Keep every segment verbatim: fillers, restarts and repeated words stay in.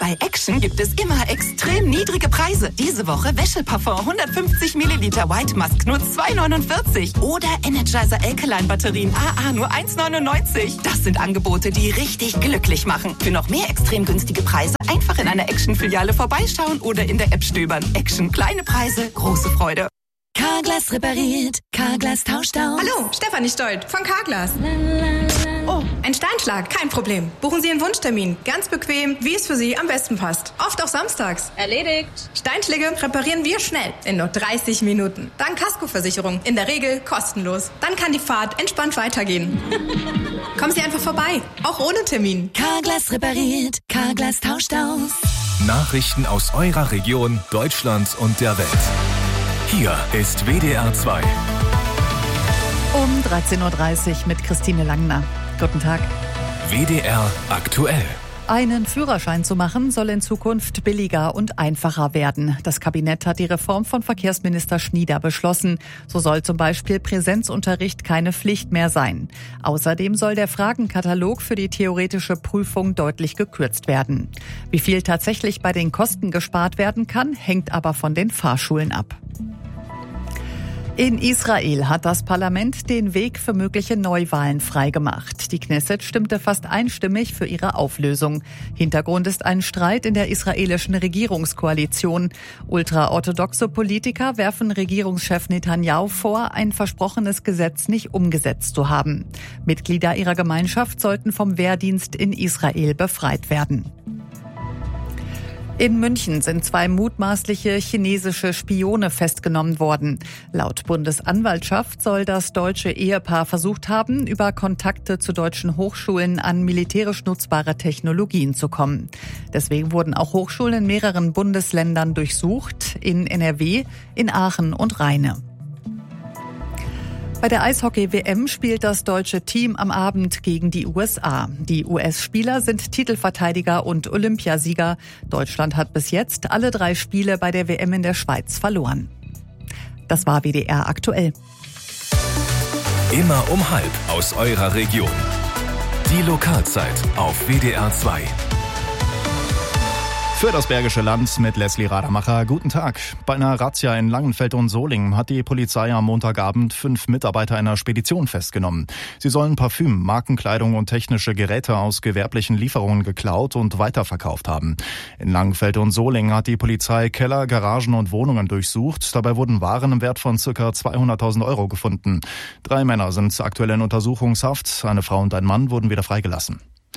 Bei Action gibt es immer extrem niedrige Preise. Diese Woche Wäscheparfum hundertfünfzig Milliliter White Musk nur zwei neunundvierzig. Oder Energizer Alkaline Batterien A A nur eins neunundneunzig. Das sind Angebote, die richtig glücklich machen. Für noch mehr extrem günstige Preise einfach in einer Action-Filiale vorbeischauen oder in der App stöbern. Action, kleine Preise, große Freude. Carglass repariert, Carglass tauscht aus. Hallo, Stefanie Stolt von Carglass. Oh, ein Steinschlag, kein Problem. Buchen Sie Ihren Wunschtermin, ganz bequem, wie es für Sie am besten passt. Oft auch samstags. Erledigt. Steinschläge reparieren wir schnell, in nur dreißig Minuten. Dank Kaskoversicherung, in der Regel kostenlos. Dann kann die Fahrt entspannt weitergehen. Kommen Sie einfach vorbei, auch ohne Termin. Carglass repariert, Carglass tauscht aus. Nachrichten aus eurer Region, Deutschland und der Welt. Hier ist W D R zwei. Um dreizehn Uhr dreißig mit Christine Langner. Guten Tag. W D R aktuell. Einen Führerschein zu machen soll in Zukunft billiger und einfacher werden. Das Kabinett hat die Reform von Verkehrsminister Schnieder beschlossen. So soll zum Beispiel Präsenzunterricht keine Pflicht mehr sein. Außerdem soll der Fragenkatalog für die theoretische Prüfung deutlich gekürzt werden. Wie viel tatsächlich bei den Kosten gespart werden kann, hängt aber von den Fahrschulen ab. In Israel hat das Parlament den Weg für mögliche Neuwahlen freigemacht. Die Knesset stimmte fast einstimmig für ihre Auflösung. Hintergrund ist ein Streit in der israelischen Regierungskoalition. Ultraorthodoxe Politiker werfen Regierungschef Netanyahu vor, ein versprochenes Gesetz nicht umgesetzt zu haben. Mitglieder ihrer Gemeinschaft sollten vom Wehrdienst in Israel befreit werden. In München sind zwei mutmaßliche chinesische Spione festgenommen worden. Laut Bundesanwaltschaft soll das deutsche Ehepaar versucht haben, über Kontakte zu deutschen Hochschulen an militärisch nutzbare Technologien zu kommen. Deswegen wurden auch Hochschulen in mehreren Bundesländern durchsucht, in N R W, in Aachen und Rheine. Bei der Eishockey-W M spielt das deutsche Team am Abend gegen die U S A. Die U S-Spieler sind Titelverteidiger und Olympiasieger. Deutschland hat bis jetzt alle drei Spiele bei der W M in der Schweiz verloren. Das war W D R aktuell. Immer um halb aus eurer Region. Die Lokalzeit auf W D R zwei. Für das Bergische Land mit Leslie Radermacher. Guten Tag. Bei einer Razzia in Langenfeld und Solingen hat die Polizei am Montagabend fünf Mitarbeiter einer Spedition festgenommen. Sie sollen Parfüm, Markenkleidung und technische Geräte aus gewerblichen Lieferungen geklaut und weiterverkauft haben. In Langenfeld und Solingen hat die Polizei Keller, Garagen und Wohnungen durchsucht. Dabei wurden Waren im Wert von ca. zweihunderttausend Euro gefunden. Drei Männer sind aktuell in Untersuchungshaft. Eine Frau und ein Mann wurden wieder freigelassen.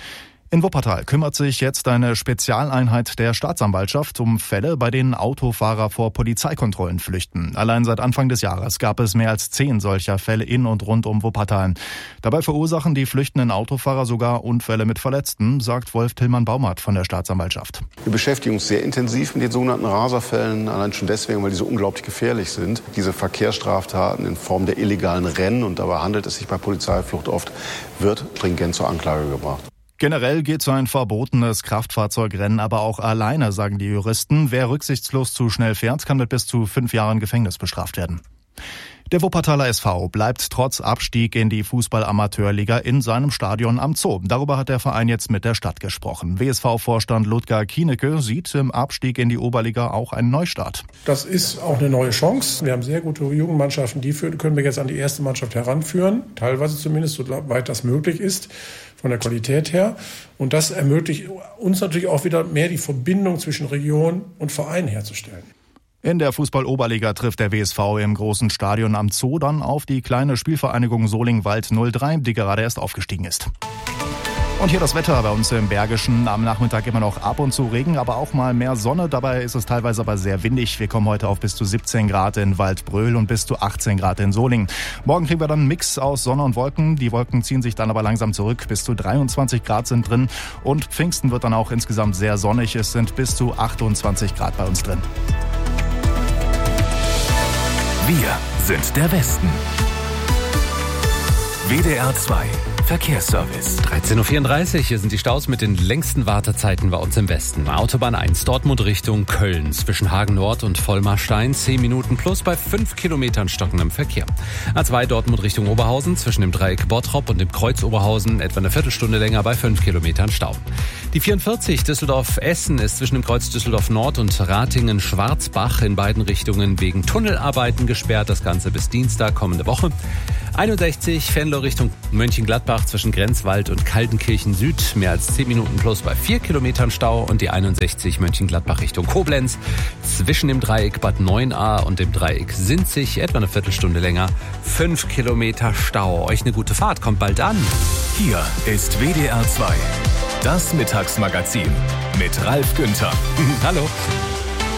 In Wuppertal kümmert sich jetzt eine Spezialeinheit der Staatsanwaltschaft um Fälle, bei denen Autofahrer vor Polizeikontrollen flüchten. Allein seit Anfang des Jahres gab es mehr als zehn solcher Fälle in und rund um Wuppertal. Dabei verursachen die flüchtenden Autofahrer sogar Unfälle mit Verletzten, sagt Wolf Tillmann-Baumert von der Staatsanwaltschaft. Wir beschäftigen uns sehr intensiv mit den sogenannten Raserfällen, allein schon deswegen, weil die so unglaublich gefährlich sind. Diese Verkehrsstraftaten in Form der illegalen Rennen, und dabei handelt es sich bei Polizeiflucht oft, wird stringent zur Anklage gebracht. Generell geht so ein verbotenes Kraftfahrzeugrennen aber auch alleine, sagen die Juristen. Wer rücksichtslos zu schnell fährt, kann mit bis zu fünf Jahren Gefängnis bestraft werden. Der Wuppertaler S V bleibt trotz Abstieg in die Fußball-Amateurliga in seinem Stadion am Zoo. Darüber hat der Verein jetzt mit der Stadt gesprochen. W S V-Vorstand Ludger Kienecke sieht im Abstieg in die Oberliga auch einen Neustart. Das ist auch eine neue Chance. Wir haben sehr gute Jugendmannschaften, die können wir jetzt an die erste Mannschaft heranführen. Teilweise zumindest, soweit das möglich ist, von der Qualität her. Und das ermöglicht uns natürlich auch wieder mehr die Verbindung zwischen Region und Verein herzustellen. In der Fußball-Oberliga trifft der W S V im großen Stadion am Zoo dann auf die kleine Spielvereinigung Solingwald null drei, die gerade erst aufgestiegen ist. Und hier das Wetter bei uns im Bergischen. Am Nachmittag immer noch ab und zu Regen, aber auch mal mehr Sonne. Dabei ist es teilweise aber sehr windig. Wir kommen heute auf bis zu siebzehn Grad in Waldbröl und bis zu achtzehn Grad in Solingen. Morgen kriegen wir dann einen Mix aus Sonne und Wolken. Die Wolken ziehen sich dann aber langsam zurück. Bis zu dreiundzwanzig Grad sind drin. Und Pfingsten wird dann auch insgesamt sehr sonnig. Es sind bis zu achtundzwanzig Grad bei uns drin. Wir sind der Westen. W D R zwei Verkehrsservice. dreizehn Uhr vierunddreißig, hier sind die Staus mit den längsten Wartezeiten bei uns im Westen. Autobahn eins, Dortmund Richtung Köln. Zwischen Hagen Nord und Vollmarstein zehn Minuten plus bei fünf Kilometern stockendem Verkehr. A zwei Dortmund Richtung Oberhausen. Zwischen dem Dreieck Bottrop und dem Kreuz Oberhausen etwa eine Viertelstunde länger bei fünf Kilometern Stau. Die vierundvierzig Düsseldorf-Essen ist zwischen dem Kreuz Düsseldorf Nord und Ratingen-Schwarzbach in beiden Richtungen wegen Tunnelarbeiten gesperrt. Das Ganze bis Dienstag kommende Woche. einundsechzig Venlo Richtung Mönchengladbach zwischen Grenzwald und Kaltenkirchen Süd. Mehr als zehn Minuten plus bei vier Kilometern Stau. Und die einundsechzig Mönchengladbach Richtung Koblenz zwischen dem Dreieck Bad Neuenahr und dem Dreieck Sinzig etwa eine Viertelstunde länger. fünf Kilometer Stau. Euch eine gute Fahrt, kommt bald an. Hier ist W D R zwei. Das Mittagsmagazin mit Ralf Günther. Hallo.